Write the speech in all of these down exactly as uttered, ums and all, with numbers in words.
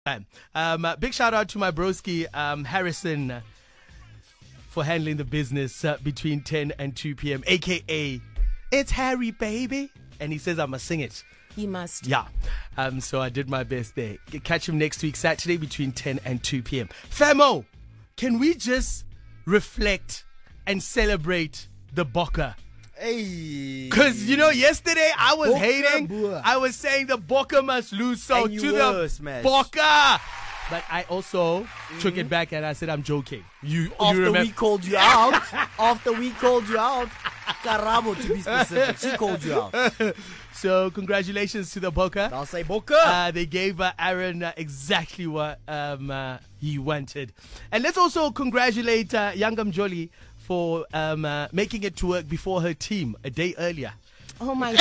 Um, uh, big shout out to my broski um, Harrison uh, for handling the business uh, between ten and two p.m. A K A it's Harry, baby. And he says I must sing it. You must. Yeah. Um, so I did my best there. Catch him next week, Saturday, between ten and two p.m. Famo, can we just reflect and celebrate the Bokke? Hey. Because, you know, yesterday I was Bokke hating. boer. I was saying the Bokke must lose. So And you to were the smashed. Bokke. But I also mm-hmm. took it back and I said, I'm joking. You, After you remember? we called you out. After we called you out. Karabo, to be specific. She called you out. So congratulations to the Bokke. I'll say Bokke. Uh, they gave uh, Aaron uh, exactly what um, uh, he wanted. And let's also congratulate uh, Yangam Jolly for um, uh, making it to work before her team a day earlier. Oh my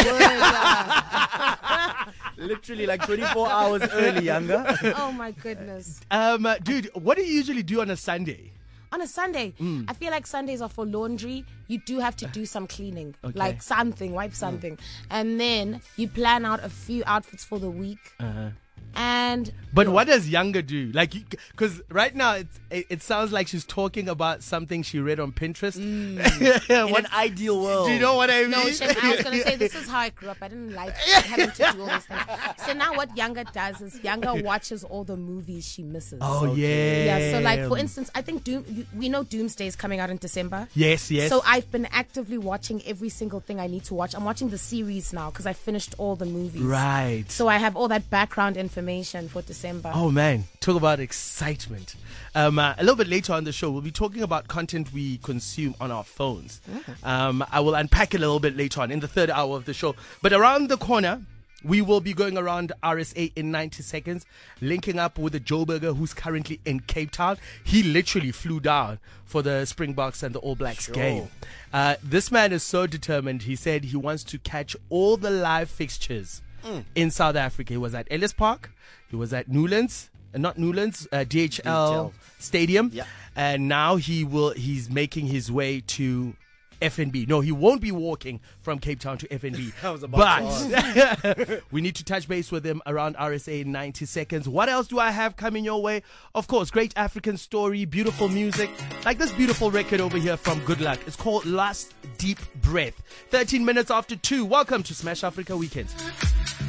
word. Literally like twenty-four hours early, Younger. Oh my goodness. Um, uh, dude, what do you usually do on a Sunday? On a Sunday, Mm. I feel like Sundays are for laundry. You do have to do some cleaning, Okay. like something, wipe something. And then you plan out a few outfits for the week. Uh-huh. And But what does Younger do? Like, because right now it's, it, it sounds like she's talking about something she read on Pinterest. In What- an ideal world. do you know what I mean? no, Shem, I was going to say, this is how I grew up. I didn't like having to do all these things. So now what Younger does is Younger watches all the movies she misses. Oh, yeah. Yeah, so like, for instance, I think Doom, we know Doomsday is coming out in December. Yes, yes. So I've been actively watching every single thing I need to watch. I'm watching the series now because I finished all the movies. Right. So I have all that background information for December. Oh man, talk about excitement. Um, uh, a little bit later on the show, we'll be talking about content we consume on our phones. Um, I will unpack it a little bit later on in the third hour of the show. But around the corner, we will be going around R S A in ninety seconds, linking up with the Joburger who's currently in Cape Town. He literally flew down for the Springboks and the All Blacks Sure. game. Uh, this man is so determined. He said he wants to catch all the live fixtures Mm. in South Africa. He was at Ellis Park. He was at Newlands, uh, not Newlands, uh, D H L, D H L. Stadium. Yeah. And now he will. He's making his way to F N B. No, he won't be walking from Cape Town to F N B. I was about But we need to touch base with him around R S A in ninety seconds. What else do I have coming your way? Of course, great African story, beautiful music, like this beautiful record over here from Good Luck. It's called Last Deep Breath. thirteen minutes after two. Welcome to Smash Africa Weekends.